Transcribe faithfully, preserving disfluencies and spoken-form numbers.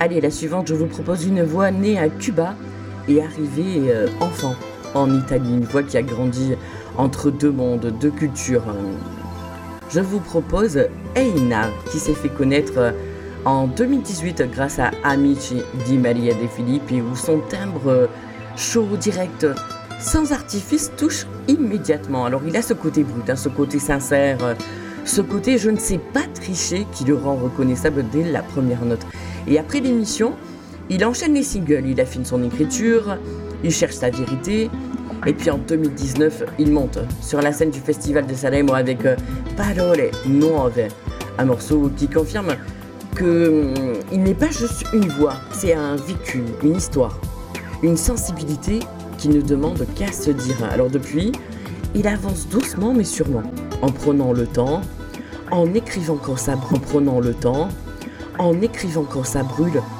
Allez, la suivante, je vous propose une voix née à Cuba et arrivée euh, enfant en Italie. Une voix qui a grandi entre deux mondes, deux cultures. Je vous propose Eina, qui s'est fait connaître en deux mille dix-huit grâce à Amici di Maria De Filippi, où son timbre chaud, direct, sans artifice, touche immédiatement. Alors il a ce côté brut, hein, ce côté sincère, ce côté je ne sais pas tricher qui le rend reconnaissable dès la première note. Et après l'émission, il enchaîne les singles, il affine son écriture, il cherche sa vérité. Et puis en deux mille dix-neuf, il monte sur la scène du festival de Sanremo avec Parole Nuove, un morceau qui confirme qu'il hum, n'est pas juste une voix, c'est un vécu, une histoire, une sensibilité qui ne demande qu'à se dire. Alors depuis, il avance doucement mais sûrement, en prenant le temps, en écrivant quand ça, en prenant le temps, en écrivant quand ça brûle,